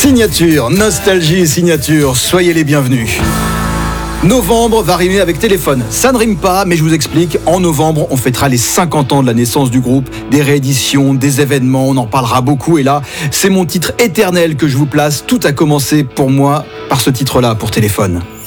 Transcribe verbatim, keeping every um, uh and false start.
Signature, nostalgie et signature, soyez les bienvenus. Novembre va rimer avec téléphone. Ça ne rime pas, mais je vous explique. En novembre, on fêtera les cinquante ans de la naissance du groupe, des rééditions, des événements, on en parlera beaucoup. Et là, c'est mon titre éternel que je vous place. Tout a commencé pour moi par ce titre-là, pour téléphone.